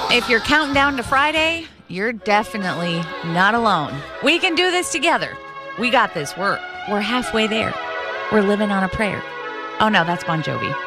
If you're counting down to Friday, you're definitely not alone. We can do this together. We got this. We're halfway there. We're living on a prayer. Oh, no, that's Bon Jovi.